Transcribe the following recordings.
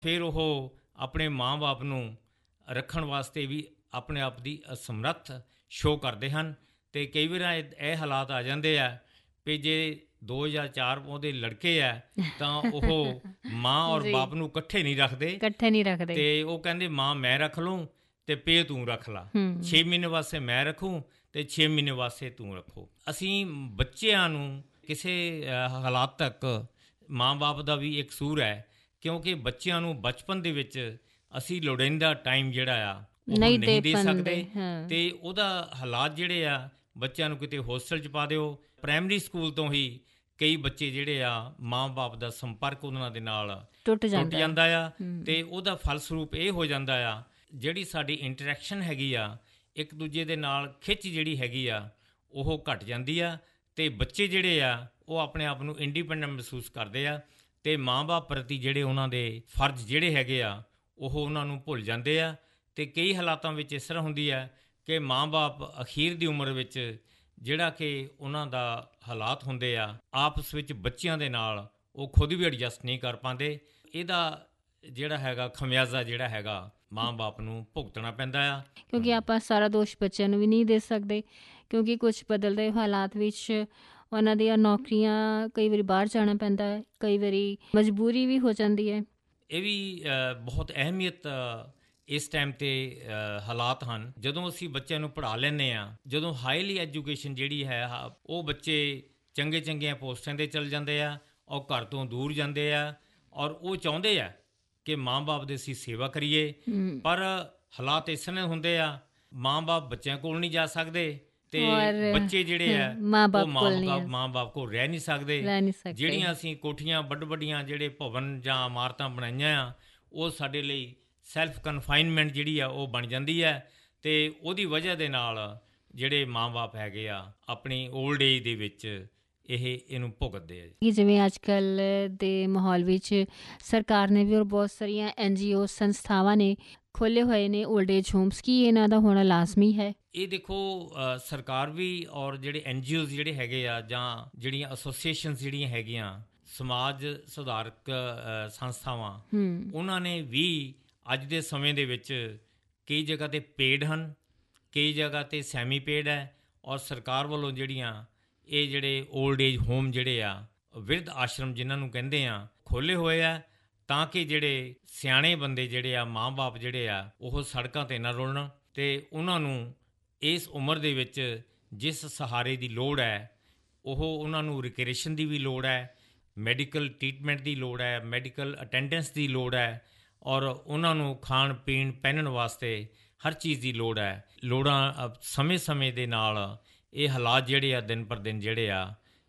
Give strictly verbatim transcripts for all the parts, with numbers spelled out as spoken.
ਫਿਰ ਉਹ ਆਪਣੇ ਮਾਂ-ਬਾਪ ਨੂੰ ਰੱਖਣ ਵਾਸਤੇ ਵੀ ਆਪਣੇ ਆਪ ਦੀ ਅਸਮਰੱਥ ਸ਼ੋਅ ਕਰਦੇ ਹਨ। ਅਤੇ ਕਈ ਵਾਰ ਇਹ ਇਹ ਹਾਲਾਤ ਆ ਜਾਂਦੇ ਆ ਵੀ ਜੇ ਦੋ ਜਾਂ ਚਾਰ ਉਹਦੇ ਲੜਕੇ ਆ ਤਾਂ ਉਹ ਮਾਂ ਔਰ ਜੀ। ਬਾਪ ਨੂੰ ਇਕੱਠੇ ਨਹੀਂ ਰੱਖਦੇ ਇਕੱਠੇ ਨਹੀਂ ਰੱਖਦੇ। ਅਤੇ ਉਹ ਕਹਿੰਦੇ ਮਾਂ ਮੈਂ ਰੱਖ ਲੂੰ ਅਤੇ ਪੇ ਤੂੰ ਰੱਖ ਲਾ, ਹੂੰ ਛੇ ਮਹੀਨੇ ਵਾਸਤੇ ਮੈਂ ਰੱਖੂੰ ਅਤੇ ਛੇ ਮਹੀਨੇ ਵਾਸਤੇ ਤੂੰ ਰੱਖੋ। ਅਸੀਂ ਬੱਚਿਆਂ ਨੂੰ ਕਿਸੇ ਅ, ਹਾਲਾਤ ਤੱਕ ਮਾਂ ਬਾਪ ਦਾ ਵੀ ਇੱਕ ਕਸੂਰ ਹੈ, ਕਿਉਂਕਿ ਬੱਚਿਆਂ ਨੂੰ ਬਚਪਨ ਦੇ ਵਿੱਚ ਅਸੀਂ ਲੋੜੀਂਦਾ ਟਾਈਮ ਜਿਹੜਾ ਆ ਉਹ ਨਹੀਂ ਨਹੀਂ ਦੇ ਦੇ ਪਾਉਂਦੇ, ਸਕਦੇ। ਹਾਂ। ਅਤੇ ਉਹਦਾ ਹਾਲਾਤ ਜਿਹੜੇ ਆ ਬੱਚਿਆਂ ਨੂੰ ਕਿਤੇ ਹੋਸਟਲ 'ਚ ਪਾ ਦਿਓ। ਪ੍ਰਾਇਮਰੀ ਸਕੂਲ ਤੋਂ ਹੀ ਕਈ ਬੱਚੇ ਜਿਹੜੇ ਆ ਮਾਂ ਬਾਪ ਦਾ ਸੰਪਰਕ ਉਹਨਾਂ ਦੇ ਨਾਲ ਟੁੱਟ ਟੁੱਟ ਜਾਂਦਾ ਹੈ। ਜਾਂਦਾ ਆ, ਹੂੰ। ਅਤੇ ਉਹਦਾ ਫਲਸਰੂਪ ਇਹ ਹੋ ਜਾਂਦਾ ਆ ਜਿਹੜੀ ਸਾਡੀ ਇੰਟਰੈਕਸ਼ਨ ਹੈਗੀ ਆ ਇੱਕ ਦੂਜੇ ਦੇ ਨਾਲ ਖਿੱਚ ਜਿਹੜੀ ਹੈਗੀ ਆ ਉਹ ਘੱਟ ਜਾਂਦੀ ਆ, ਅਤੇ ਬੱਚੇ ਜਿਹੜੇ ਆ ਉਹ ਆਪਣੇ ਆਪ ਨੂੰ ਇੰਡੀਪੈਂਡੈਂਟ ਮਹਿਸੂਸ ਕਰਦੇ ਆ, ਅਤੇ ਮਾਂ ਬਾਪ ਪ੍ਰਤੀ ਜਿਹੜੇ ਉਹਨਾਂ ਦੇ ਫਰਜ਼ ਜਿਹੜੇ ਹੈਗੇ ਆ ਉਹ ਉਹਨਾਂ ਨੂੰ ਭੁੱਲ ਜਾਂਦੇ ਆ। ਅਤੇ ਕਈ ਹਾਲਾਤਾਂ ਵਿੱਚ ਇਸ ਤਰ੍ਹਾਂ ਹੁੰਦੀ ਹੈ ਕਿ ਮਾਂ ਬਾਪ ਅਖੀਰ ਦੀ ਉਮਰ ਵਿੱਚ ਜਿਹੜਾ ਕਿ ਉਹਨਾਂ ਦਾ ਹਾਲਾਤ ਹੁੰਦੇ ਆ ਆਪਸ ਵਿੱਚ ਬੱਚਿਆਂ ਦੇ ਨਾਲ ਉਹ ਖੁਦ ਵੀ ਐਡਜਸਟ ਨਹੀਂ ਕਰ ਪਾਉਂਦੇ। ਇਹਦਾ ਜਿਹੜਾ ਹੈਗਾ ਖਮਿਆਜ਼ਾ ਜਿਹੜਾ ਹੈਗਾ ਮਾਂ ਬਾਪ ਨੂੰ ਭੁਗਤਣਾ ਪੈਂਦਾ ਆ। ਕਿਉਂਕਿ ਆਪਾਂ ਸਾਰਾ ਦੋਸ਼ ਬੱਚਿਆਂ ਨੂੰ ਵੀ ਨਹੀਂ ਦੇ ਸਕਦੇ, ਕਿਉਂਕਿ ਕੁਝ ਬਦਲਦੇ ਹਾਲਾਤ ਵਿੱਚ ਉਹਨਾਂ ਦੀਆਂ ਨੌਕਰੀਆਂ, ਕਈ ਵਾਰੀ ਬਾਹਰ ਜਾਣਾ ਪੈਂਦਾ ਹੈ, ਕਈ ਵਾਰੀ ਮਜਬੂਰੀ ਵੀ ਹੋ ਜਾਂਦੀ ਹੈ। ਇਹ ਵੀ ਅ, ਬਹੁਤ ਅਹਿਮੀਅਤ ਅ, ਇਸ ਟਾਈਮ 'ਤੇ ਅ, ਹਾਲਾਤ ਹਨ ਜਦੋਂ ਅਸੀਂ ਬੱਚਿਆਂ ਨੂੰ ਪੜ੍ਹਾ ਲੈਂਦੇ ਹਾਂ। ਜਦੋਂ ਹਾਈਲੀ ਐਜੂਕੇਸ਼ਨ ਜਿਹੜੀ ਹੈ ਹਾ- ਉਹ ਬੱਚੇ ਚੰਗੇ ਚੰਗੀਆਂ ਪੋਸਟਾਂ 'ਤੇ ਚਲ ਜਾਂਦੇ ਆ ਔਰ ਘਰ ਤੋਂ ਦੂਰ ਜਾਂਦੇ ਆ, ਔਰ ਉਹ ਚਾਹੁੰਦੇ ਆ ਕਿ ਮਾਂ ਬਾਪ ਦੀ ਅਸੀਂ ਸੇਵਾ ਕਰੀਏ, ਹੂੰ। ਪਰ ਹਾਲਾਤ ਇਸ ਤਰ੍ਹਾਂ ਹੁੰਦੇ ਆ ਮਾਂ ਬਾਪ ਬੱਚਿਆਂ ਕੋਲ ਨਹੀਂ ਜਾ ਸਕਦੇ, ਅਤੇ ਔਰ ਬੱਚੇ ਜਿਹੜੇ ਆ ਮਾਂ ਬਾਪ ਉਹ ਕੋਲ ਨਹੀਂ ਮਾਂ ਆ- ਮਾਂ ਬਾਪ ਕੋਲ ਰਹਿ ਨਹੀਂ ਸਕਦੇ। ਰਹਿ ਨਹੀਂ ਸਕਦੇ। ਜਿਹੜੀਆਂ ਅਸੀਂ ਕੋਠੀਆਂ ਵੱਡ ਵੱਡੀਆਂ ਜਿਹੜੇ ਭਵਨ ਜਾਂ ਇਮਾਰਤਾਂ ਬਣਾਈਆਂ ਆ ਉਹ ਸਾਡੇ ਲਈ ਸੈਲਫ ਕਨਫਾਈਨਮੈਂਟ ਜਿਹੜੀ ਆ ਉਹ ਬਣ ਜਾਂਦੀ ਹੈ, ਅਤੇ ਉਹਦੀ ਵਜ੍ਹਾ ਦੇ ਨਾਲ ਜਿਹੜੇ ਮਾਂ ਬਾਪ ਹੈਗੇ ਆ ਆਪਣੀ ਓਲਡ ਏਜ ਦੇ ਵਿੱਚ ਇਹ ਇਹਨੂੰ ਭੁਗਤਦੇ ਆ। ਕਿ ਜਿਵੇਂ ਅੱਜ ਕੱਲ੍ਹ ਦੇ ਮਾਹੌਲ ਵਿੱਚ ਸਰਕਾਰ ਨੇ ਵੀ ਔਰ ਬਹੁਤ ਸਾਰੀਆਂ ਐਨ ਜੀ ਓ ਸੰਸਥਾਵਾਂ ਨੇ ਖੋਲ੍ਹੇ ਹੋਏ ਨੇ ਓਲਡ ਏਜ ਹੋਮਸ, ਕੀ ਇਹਨਾਂ ਦਾ ਹੋਣਾ ਲਾਜ਼ਮੀ ਹੈ? ਇਹ ਦੇਖੋ ਅ, ਸਰਕਾਰ ਵੀ ਔਰ ਜਿਹੜੇ ਐਨ ਜੀ ਓਜ਼ ਜਿਹੜੇ ਹੈਗੇ ਆ ਜਾਂ ਜਿਹੜੀਆਂ ਐਸੋਸੀਏਸ਼ਨਸ ਜਿਹੜੀਆਂ ਹੈਗੀਆਂ ਸਮਾਜ ਸੁਧਾਰਕ ਅ, ਸੰਸਥਾਵਾਂ, ਹੂੰ ਉਹਨਾਂ ਨੇ ਵੀ ਅੱਜ ਦੇ ਸਮੇਂ ਦੇ ਵਿੱਚ ਕਈ ਜਗ੍ਹਾ 'ਤੇ ਪੇਡ ਹਨ, ਕਈ ਜਗ੍ਹਾ 'ਤੇ ਸੈਮੀ ਪੇਡ ਹੈ, ਔਰ ਸਰਕਾਰ ਵੱਲੋਂ ਜਿਹੜੀਆਂ ਇਹ ਜਿਹੜੇ ਓਲਡ ਏਜ ਹੋਮ ਜਿਹੜੇ ਆ ਬਿਰਧ ਆਸ਼ਰਮ ਜਿਨ੍ਹਾਂ ਨੂੰ ਕਹਿੰਦੇ ਆ ਖੋਲ੍ਹੇ ਹੋਏ ਆ, ਤਾਂ ਕਿ ਜਿਹੜੇ ਸਿਆਣੇ ਬੰਦੇ ਜਿਹੜੇ ਆ ਮਾਂ ਬਾਪ ਜਿਹੜੇ ਆ ਉਹ ਸੜਕਾਂ 'ਤੇ ਨਾ ਰੁਲਣ, ਅਤੇ ਉਹਨਾਂ ਨੂੰ ਇਸ ਉਮਰ ਦੇ ਵਿੱਚ ਜਿਸ ਸਹਾਰੇ ਦੀ ਲੋੜ ਹੈ ਉਹ ਉਹਨਾਂ ਨੂੰ ਰਿਕ੍ਰੀਏਸ਼ਨ ਦੀ ਵੀ ਲੋੜ ਹੈ, ਮੈਡੀਕਲ ਟਰੀਟਮੈਂਟ ਦੀ ਲੋੜ ਹੈ, ਮੈਡੀਕਲ ਅਟੈਂਡੈਂਸ ਦੀ ਲੋੜ ਹੈ, ਔਰ ਉਹਨਾਂ ਨੂੰ ਖਾਣ ਪੀਣ ਪਹਿਨਣ ਵਾਸਤੇ ਹਰ ਚੀਜ਼ ਦੀ ਲੋੜ ਹੈ। ਲੋੜਾਂ ਸਮੇਂ ਸਮੇਂ ਦੇ ਨਾਲ ਇਹ ਹਾਲਾਤ ਜਿਹੜੇ ਆ ਦਿਨ ਪਰ ਦਿਨ ਜਿਹੜੇ ਆ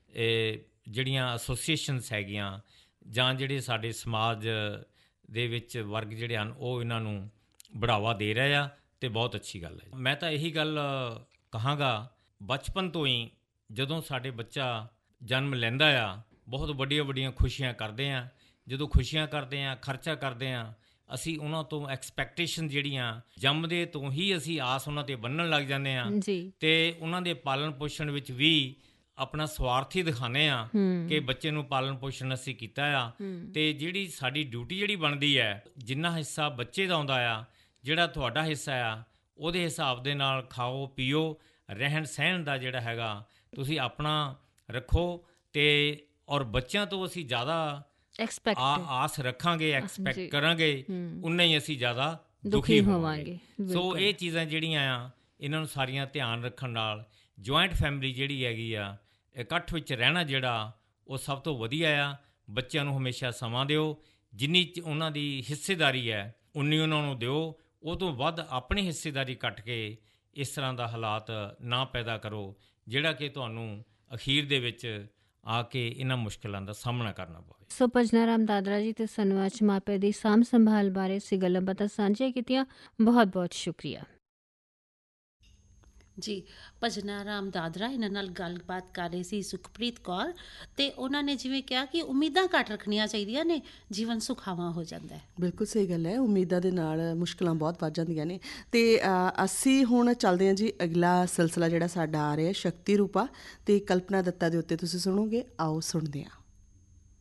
ਇਹ ਜਿਹੜੀਆਂ ਐਸੋਸੀਏਸ਼ਨਸ ਹੈਗੀਆਂ ਜਾਂ ਜਿਹੜੇ ਸਾਡੇ ਸਮਾਜ ਦੇ ਵਿੱਚ ਵਰਗ ਜਿਹੜੇ ਹਨ ਉਹ ਇਹਨਾਂ ਨੂੰ ਬੜਾਵਾ ਦੇ ਰਹੇ ਆ, ਅਤੇ ਬਹੁਤ ਅੱਛੀ ਗੱਲ ਹੈ। ਮੈਂ ਤਾਂ ਇਹੀ ਗੱਲ ਕਹਾਂਗਾ ਬਚਪਨ ਤੋਂ ਹੀ ਜਦੋਂ ਸਾਡੇ ਬੱਚਾ ਜਨਮ ਲੈਂਦਾ ਆ ਬਹੁਤ ਵੱਡੀਆਂ ਵੱਡੀਆਂ ਖੁਸ਼ੀਆਂ ਕਰਦੇ ਆ। ਜਦੋਂ ਖੁਸ਼ੀਆਂ ਕਰਦੇ ਆ, ਖਰਚਾ ਕਰਦੇ ਆ, ਅਸੀਂ ਉਹਨਾਂ ਤੋਂ ਐਕਸਪੈਕਟੇਸ਼ਨ ਜਿਹੜੀਆਂ ਜੰਮਦੇ ਤੋਂ ਹੀ ਅਸੀਂ ਆਸ ਉਹਨਾਂ 'ਤੇ ਬੰਨ੍ਹਣ ਲੱਗ ਜਾਂਦੇ ਹਾਂ, ਜੀ। ਅਤੇ ਉਹਨਾਂ ਦੇ ਪਾਲਣ ਪੋਸ਼ਣ ਵਿੱਚ ਵੀ ਆਪਣਾ ਸਵਾਰਥੀ ਦਿਖਾਉਂਦੇ ਆ ਹੂੰ ਕਿ ਬੱਚੇ ਨੂੰ ਪਾਲਣ ਪੋਸ਼ਣ ਅਸੀਂ ਕੀਤਾ ਆ, ਹੂੰ ਅਤੇ ਜਿਹੜੀ ਸਾਡੀ ਡਿਊਟੀ ਜਿਹੜੀ ਬਣਦੀ ਹੈ ਜਿੰਨਾ ਹਿੱਸਾ ਬੱਚੇ ਦਾ ਆਉਂਦਾ ਆ, ਜਿਹੜਾ ਤੁਹਾਡਾ ਹਿੱਸਾ ਆ ਉਹਦੇ ਹਿਸਾਬ ਦੇ ਨਾਲ ਖਾਓ ਪੀਓ, ਰਹਿਣ ਸਹਿਣ ਦਾ ਜਿਹੜਾ ਹੈਗਾ ਤੁਸੀਂ ਆਪਣਾ ਰੱਖੋ, ਅਤੇ ਔਰ ਬੱਚਿਆਂ ਤੋਂ ਅਸੀਂ ਜ਼ਿਆਦਾ ਐਕਸਪੈਕਟ ਆ ਆਸ ਰੱਖਾਂਗੇ, ਜੀ। ਐਕਸਪੈਕਟ ਕਰਾਂਗੇ, ਹੂੰ ਉਨਾ ਹੀ ਅਸੀਂ ਜ਼ਿਆਦਾ ਦੁਖੀ ਦੁਖੀ ਹੋਵਾਂਗੇ। ਹੋਵਾਂਗੇ। ਸੋ ਇਹ ਚੀਜ਼ਾਂ ਜਿਹੜੀਆਂ ਆ ਇਹਨਾਂ ਨੂੰ ਸਾਰੀਆਂ ਧਿਆਨ ਰੱਖਣ ਨਾਲ ਜੁਆਇੰਟ ਫੈਮਿਲੀ ਜਿਹੜੀ ਹੈਗੀ ਆ, ਇਕੱਠ ਵਿੱਚ ਰਹਿਣਾ ਜਿਹੜਾ ਉਹ ਸਭ ਤੋਂ ਵਧੀਆ ਆ। ਬੱਚਿਆਂ ਨੂੰ ਹਮੇਸ਼ਾ ਸਮਾਂ ਦਿਓ, ਜਿੰਨੀ ਚ ਉਹਨਾਂ ਦੀ ਹਿੱਸੇਦਾਰੀ ਹੈ ਉਨੀ ਉਹਨਾਂ ਨੂੰ ਦਿਓ, ਉਹ ਤੋਂ ਵੱਧ ਆਪਣੀ ਹਿੱਸੇਦਾਰੀ ਕੱਟ ਕੇ ਇਸ ਤਰ੍ਹਾਂ ਦਾ ਹਾਲਾਤ ਨਾ ਪੈਦਾ ਕਰੋ ਜਿਹੜਾ ਕਿ ਤੁਹਾਨੂੰ ਅਖੀਰ ਦੇ ਵਿੱਚ ਆ ਕੇ ਇਹਨਾਂ ਮੁਸ਼ਕਿਲਾਂ ਦਾ ਸਾਹਮਣਾ ਕਰਨਾ ਪਵੇ। ਸੋ ਭਜਨਾ ਰਾਮ ਦਾਦਰਾ ਜੀ ਤੇ ਸਾਨੂੰ ਅੱਜ ਮਾਪੇ ਦੀ ਸਾਂਭ ਸੰਭਾਲ ਬਾਰੇ ਅਸੀਂ ਗੱਲਾਂ ਬਾਤਾਂ ਸਾਂਝੀਆਂ ਕੀਤੀਆਂ। ਬਹੁਤ ਬਹੁਤ ਸ਼ੁਕਰੀਆ ਜੀ। ਭਜਨਾ ਰਾਮ ਦਾਦਰਾ ਇਹਨਾਂ ਨਾਲ ਗੱਲਬਾਤ ਕਰ ਰਹੀ ਸੀ ਸੁਖਪ੍ਰੀਤ ਕੌਰ, ਅਤੇ ਉਹਨਾਂ ਨੇ ਜਿਵੇਂ ਕਿਹਾ ਕਿ ਉਮੀਦਾਂ ਘੱਟ ਰੱਖਣੀਆਂ ਚਾਹੀਦੀਆਂ ਨੇ, ਜੀਵਨ ਸੁਖਾਵਾਂ ਹੋ ਜਾਂਦਾ ਹੈ। ਬਿਲਕੁਲ ਸਹੀ ਗੱਲ ਹੈ, ਉਮੀਦਾਂ ਦੇ ਨਾਲ ਮੁਸ਼ਕਿਲਾਂ ਬਹੁਤ ਵੱਧ ਜਾਂਦੀਆਂ ਨੇ। ਅਤੇ ਅਸੀਂ ਹੁਣ ਚੱਲਦੇ ਹਾਂ ਜੀ, ਅਗਲਾ ਸਿਲਸਿਲਾ ਜਿਹੜਾ ਸਾਡਾ ਆ ਰਿਹਾ ਸ਼ਕਤੀ ਰੂਪਾ, ਅਤੇ ਕਲਪਨਾ ਦੱਤਾ ਦੇ ਉੱਤੇ ਤੁਸੀਂ ਸੁਣੋਗੇ। ਆਓ ਸੁਣਦੇ ਹਾਂ।